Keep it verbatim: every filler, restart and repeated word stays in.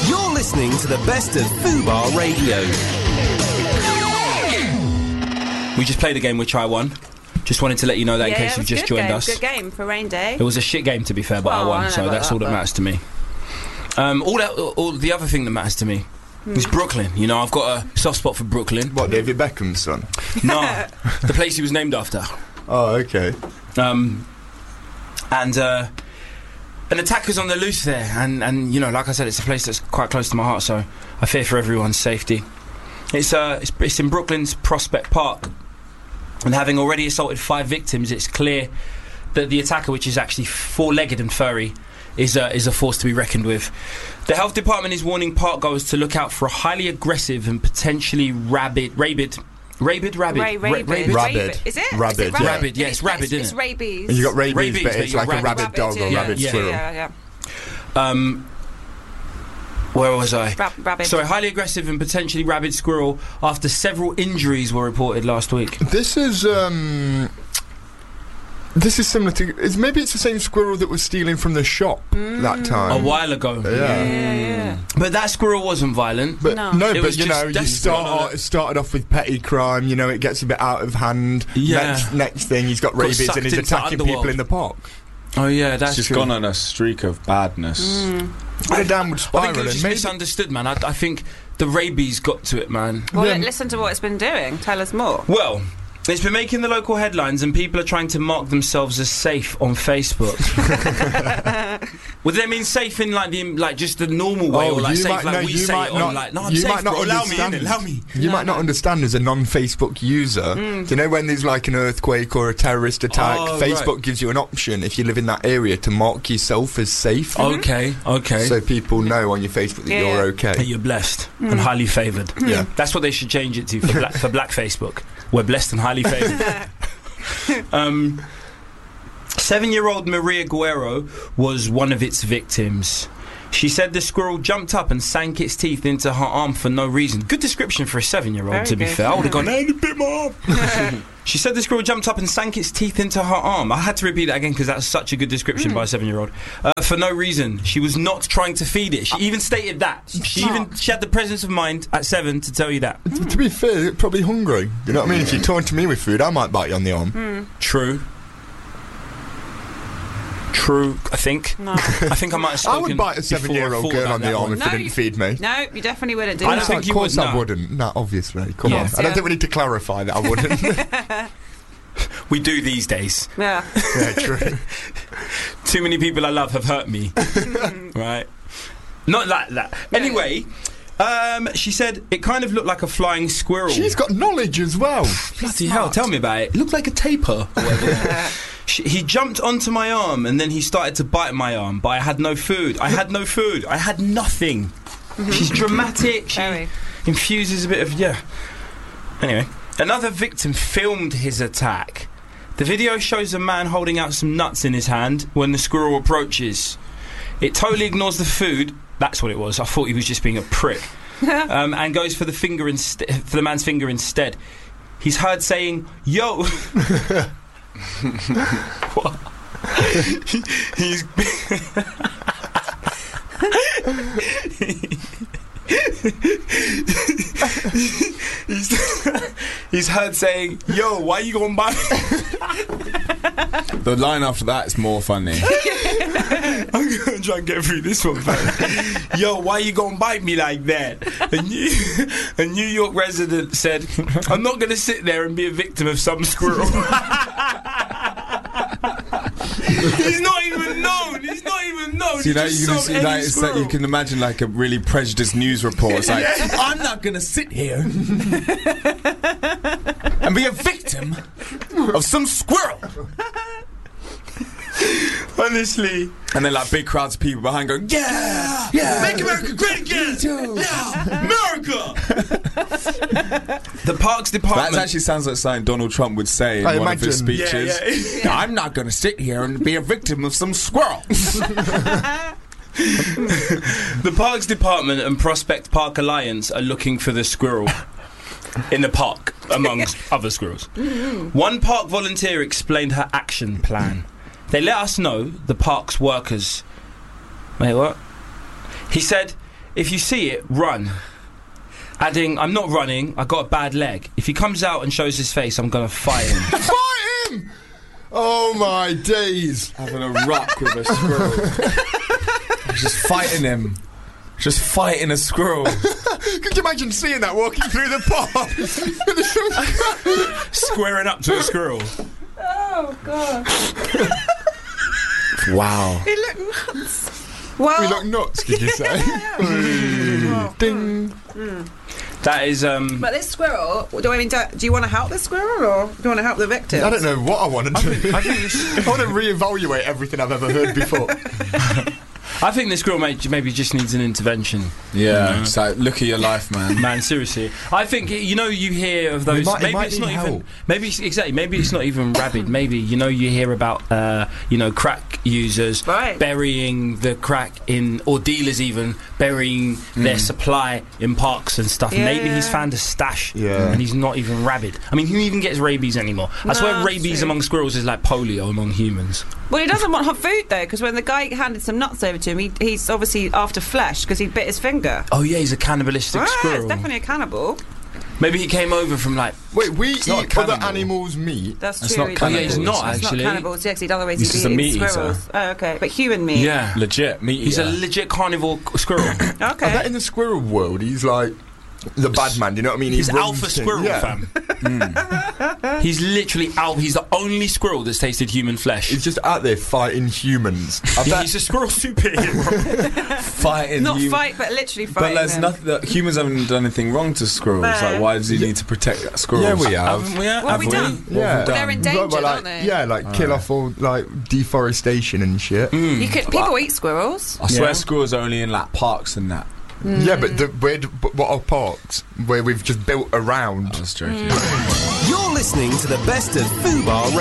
You're listening to the best of Fubar Radio. We just played a game which I won. Just wanted to let you know that yeah, in case you've just joined game. us. Good game for rain day. It was a shit game, to be fair, but well, I won, I so that's that, all that matters to me. Um, all, that, all the other thing that matters to me mm. is Brooklyn. You know, I've got a soft spot for Brooklyn. What, David Beckham's son? No, the place he was named after. Oh, okay. Um, and uh, an attacker's on the loose there, and, and you know, like I said, it's a place that's quite close to my heart, so I fear for everyone's safety. It's uh, it's, it's in Brooklyn's Prospect Park. And having already assaulted five victims, it's clear that the attacker, which is actually four-legged and furry, is a, is a force to be reckoned with. The health department is warning parkgoers to look out for a highly aggressive and potentially rabid, rabid, rabid, rabid, Ray, rabid. Ra- rabid. Rabid. Is it? Rabid, Is it yeah. Rabid, yeah, it's rabid, it's, isn't it's it? rabies. And you got rabies, Rabies, but but it's you like got a rabid. rabid dog yeah, or yeah, rabid yeah, squirrel. Yeah, yeah, Um, where was I? Rab- rabid. Sorry, highly aggressive and potentially rabid squirrel after several injuries were reported last week. This is, um... This is similar to... Is, maybe it's the same squirrel that was stealing from the shop mm. that time. A while ago. Yeah. Yeah, yeah, yeah. But that squirrel wasn't violent. But No. no, It but was you just know, you desperate. start No, no, no. it started off with petty crime. You know, it gets a bit out of hand. Yeah. Next, next thing, he's got, Got rabies sucked and he's into the attacking people underworld. in the park. Oh yeah, that's It's just true. gone on a streak of badness. Mm. Bit of downward I spiral. think it was and just maybe- misunderstood, man. I, I think the rabies got to it, man. Well, Yeah. listen to what it's been doing. Tell us more. Well, it's been making the local headlines, and people are trying to mark themselves as safe on Facebook. Would they mean safe in like the like just the normal way, Oh, or like you safe might- like no, we you say might it on not- like? No, I'm you safe, might not bro. Allow me in. understand. Allow me. You No, might not no. understand as a non-Facebook user. Mm. Do you know when there's like an earthquake or a terrorist attack? Oh, Facebook right. gives you an option if you live in that area to mark yourself as safe, Okay, okay. so people know on your Facebook that Yeah, you're yeah. okay. That you're blessed and highly favoured. Yeah. That's what they should change it to for black, for black Facebook. We're blessed and highly favoured. um, seven-year-old Maria Guerrero was one of its victims. She said the squirrel jumped up and sank its teeth into her arm for no reason. Good description for a seven-year-old, Very to be good, fair. I would have yeah. gone, hey, you bit my arm. She said the squirrel jumped up and sank its teeth into her arm. I had to repeat that again because that's such a good description Mm. by a seven-year-old. Uh, for no reason. She was not trying to feed it. She even stated that. She Smart. even she had the presence of mind at seven to tell you that. T- To be fair, it's probably hungry. You know what I mean? If you're taunting me with food, I might bite you on the arm. Mm. True. True, I think. No. I think I might have I spoken would bite a before I seven-year-old thought girl about on the that arm one. if No, they didn't you- feed me. No, you definitely wouldn't do I don't that. think of you course would, I no. wouldn't. No, obviously. Come Yes, on. I don't yeah. think we need to clarify that I wouldn't. We do these days. Yeah. Yeah, true. Too many people I love have hurt me. Right? Not like that. Anyway, um, she said it kind of looked like a flying squirrel. She's got knowledge as well. Bloody hell, tell me about it. It looked like a taper. Or whatever. She, he jumped onto my arm and then he started to bite my arm, but I had no food. I had no food. I had nothing. She's dramatic. She Very. infuses a bit of, yeah. Anyway, another victim filmed his attack. The video shows a man holding out some nuts in his hand when the squirrel approaches. It totally ignores the food. That's what it was. I thought he was just being a prick. um, and goes for the finger inst- for the man's finger instead. He's heard saying, "Yo." What? He's he's, he's heard saying, "Yo, why you gonna buy?" The line after that is more funny. I'm gonna try and get through this one first. Yo, why you gonna bite me like that? A New, a New York resident said, "I'm not gonna sit there and be a victim of some squirrel." He's not even known. He's not even known. So you know, He you just can, saw see, any like, it's like you squirrel. can imagine like a really prejudiced news report. It's like, I'm not going to sit here and be a victim of some squirrel. Honestly. And then like big crowds of people behind going, yeah, yeah, Make America great again. Yeah, America. The Parks That Department. actually sounds like something Donald Trump would say in I one of his imagine. speeches. Yeah, yeah. I'm not going to sit here and be a victim of some squirrel. The Parks Department and Prospect Park Alliance are looking for the squirrel in the park, amongst other squirrels. One park volunteer explained her action plan. They let us know, the park's workers. Wait, what? He said, if you see it, run. Adding, I'm not running, I got a bad leg. If he comes out and shows his face, I'm going to fight him. Fight him! Oh my days. Having a ruck with a squirrel. Just fighting him. Just fighting a squirrel. Could you imagine seeing that walking through the park? Squaring up to a squirrel. Oh, God. Wow. He looked nuts. Well, We look nuts, did you say? Oh, Ding. mm. That is, um... But this squirrel, do I mean, do, do you want to help the squirrel or do you want to help the victim? I don't know what I want to do. I think, I think this, I want to reevaluate everything I've ever heard before. I think this girl may, maybe just needs an intervention. Yeah. You know? So look at your life, man. Man, seriously. I think, you know, you hear of those... might- it maybe might it's need not help. even... Maybe, it's- exactly, maybe it's not even rabid. Maybe, you know, you hear about, uh, you know, crack users Right. burying the crack in... Or dealers even, burying their supply in parks and stuff. Yeah, maybe he's yeah. found a stash Yeah. and he's not even rabid. I mean, who even gets rabies anymore? I No, swear that's rabies true. among squirrels is like polio among humans. Well, he doesn't want hot food, though, because when the guy handed some nuts over to him, he, he's obviously after flesh because he bit his finger. Oh, yeah, he's a cannibalistic Ah, squirrel. it's definitely a cannibal. Maybe he came over from, like... Wait, we not eat a other cannibal. animals' meat? That's It's true. not he Oh, yeah, doesn't. he's not, It's actually. not cannibals, yes, he'd otherwise He's he'd just be a eating meat eater. squirrels. Oh, okay. But human meat. Yeah. Legit meat He's eater. a legit carnivore c- squirrel. Okay. I bet in the squirrel world, he's like the bad man. Do you know what I mean? He He's runs alpha things. squirrel, Yeah. fam. He's literally alpha. He's the only squirrel that's tasted human flesh. He's just out there fighting humans. I Yeah, bet. he's a squirrel superhero. fighting Not you. fight, but literally fight. But there's nothing. That humans haven't done anything wrong to squirrels. No. Like, why does he need to protect squirrels? Yeah, we have. Haven't we? uh, What have we Have done? What have Yeah. we They're done? endangered, Well, like, aren't they? Yeah, like kill off all like deforestation and shit. Mm. You could, people eat squirrels. I swear Yeah. squirrels are only in like parks and that. Yeah, but the, where, d- but what are parks where we've just built around? I was joking. You're listening to the best of Fubar Radio.